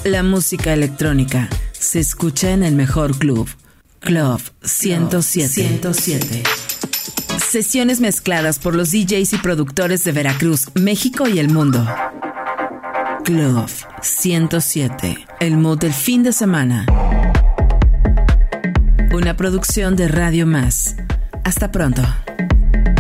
La música electrónica se escucha en el mejor club. Club 107. Sesiones mezcladas por los DJs y productores de Veracruz, México y el mundo. Club 107. El mood del fin de semana. Una producción de Radio Más. Hasta pronto.